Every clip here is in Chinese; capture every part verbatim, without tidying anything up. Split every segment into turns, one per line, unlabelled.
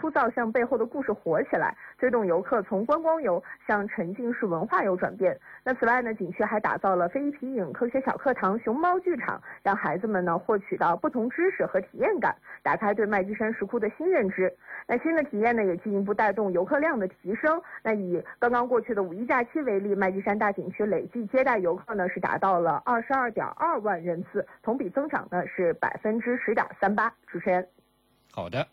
枯燥项背后的故事活起来，推动游客从观光游向沉浸式文化游转变。那此外呢，景区还打造了非遗皮影、科学小课堂、熊猫剧场，让孩子们呢获取到不同知识和体验感，打开对麦积山石窟的新认知。那新的体验呢，也进一步带动游客量的提升。那以刚刚过去的五一假期为例，麦积山大景区累计接待游客呢是达到了二十二点二万人次，同比增长呢是百分之十点三八。主持人，
好的。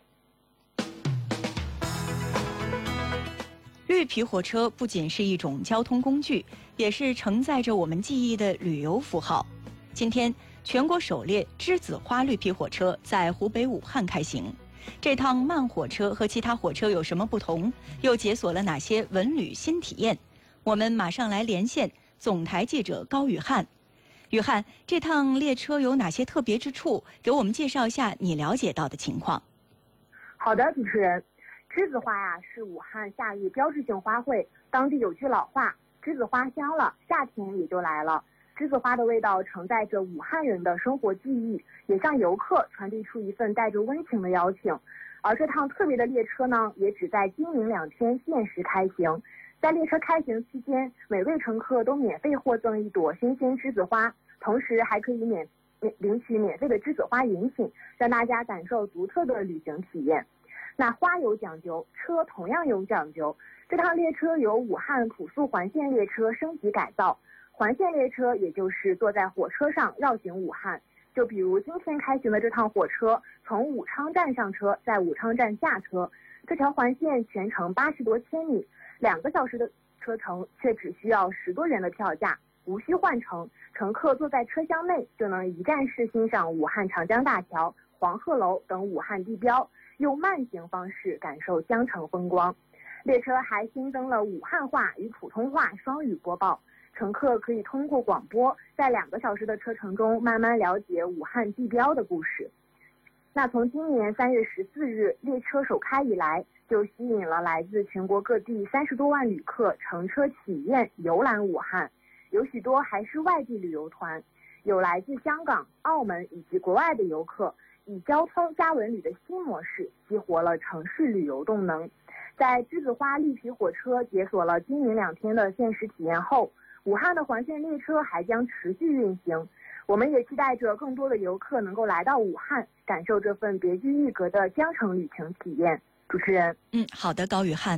绿皮火车不仅是一种交通工具，也是承载着我们记忆的旅游符号。今天，全国首列栀子花绿皮火车在湖北武汉开行。这趟慢火车和其他火车有什么不同？又解锁了哪些文旅新体验？我们马上来连线总台记者高宇汉。宇汉，这趟列车有哪些特别之处？给我们介绍一下你了解到的情况。
好的，主持人。栀子花呀、啊、是武汉夏日标志性花卉，当地有句老话，栀子花香了，夏天也就来了。栀子花的味道承载着武汉人的生活记忆，也向游客传递出一份带着温情的邀请。而这趟特别的列车呢，也只在今明两天限时开行。在列车开行期间，每位乘客都免费获赠一朵新鲜栀子花，同时还可以免领取免费的栀子花饮品，让大家感受独特的旅行体验。那花有讲究，车同样有讲究。这趟列车由武汉普速环线列车升级改造。环线列车也就是坐在火车上绕行武汉。就比如今天开行的这趟火车，从武昌站上车，在武昌站下车。这条环线全程八十多千米，两个小时的车程却只需要十多元的票价，无需换乘，乘客坐在车厢内就能一站式欣赏武汉长江大桥、黄鹤楼等武汉地标，用慢行方式感受江城风光。列车还新增了武汉话与普通话双语播报，乘客可以通过广播，在两个小时的车程中慢慢了解武汉地标的故事。那从今年三月十四日列车首开以来，就吸引了来自全国各地三十多万旅客乘车体验游览武汉，有许多还是外地旅游团，有来自香港、澳门以及国外的游客，以交通加文旅的新模式激活了城市旅游动能。在栀子花绿皮火车解锁了今明两天的限时体验后，武汉的环线列车还将持续运行。我们也期待着更多的游客能够来到武汉，感受这份别具一格的江城旅行体验。主持人，
嗯，好的，高宇汉。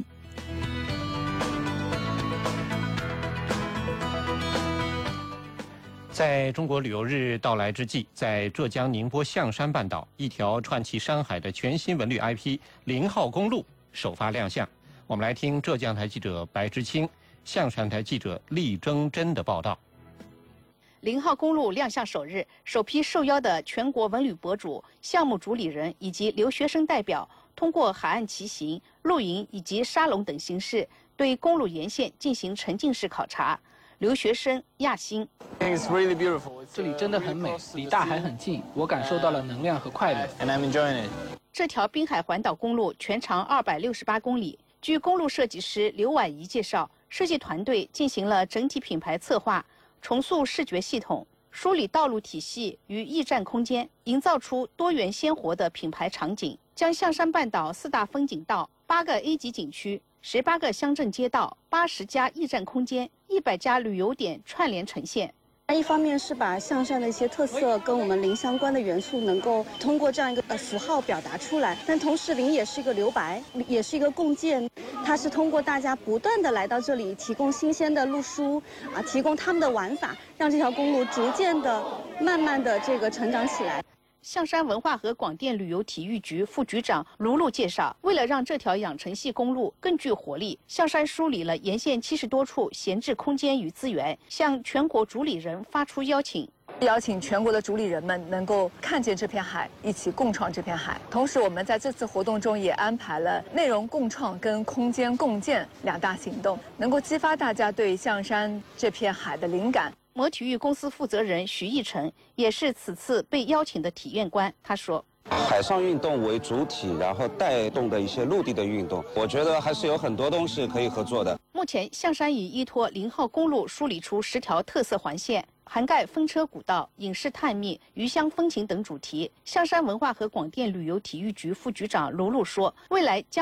在中国旅游日到来之际，在浙江宁波象山半岛，一条串起山海的全新文旅 I P 零号公路首发亮相。我们来听浙江台记者白之清、象山台记者厉征真的报道。
零号公路亮相首日，首批受邀的全国文旅博主、项目主理人以及留学生代表，通过海岸骑行、露营以及沙龙等形式，对公路沿线进行沉浸式考察。留学生亚欣，
这里真的很美，离大海很近，我感受到了能量和快乐。
这条滨海环岛公路全长二百六十八公里。据公路设计师刘婉仪介绍，设计团队进行了整体品牌策划，重塑视觉系统，梳理道路体系与驿站空间，营造出多元鲜活的品牌场景，将象山半岛四大风景道、八个 A 级景区、十八个乡镇街道、八十家驿站空间、一百家旅游点串联呈现。
一方面是把象山的一些特色跟我们林相关的元素能够通过这样一个呃符号表达出来，但同时林也是一个留白，也是一个共建，它是通过大家不断的来到这里，提供新鲜的路书啊，提供他们的玩法，让这条公路逐渐的、慢慢的这个成长起来。
象山文化和广电旅游体育局副局长卢璐介绍，为了让这条养成系公路更具活力，象山梳理了沿线七十多处闲置空间与资源，向全国主理人发出邀请，
邀请全国的主理人们能够看见这片海，一起共创这片海。同时，我们在这次活动中也安排了内容共创跟空间共建两大行动，能够激发大家对象山这片海的灵感。
摩体育公司负责人徐义成也是此次被邀请的体验官，他说：“
海上运动为主体，然后带动的一些陆地的运动，我觉得还是有很多东西可以合作的。”
目前，象山已依托零号公路梳理出十条特色环线，涵盖风车古道、影视探秘、渔乡风情等主题。象山文化和广电旅游体育局副局长卢璐说，未来将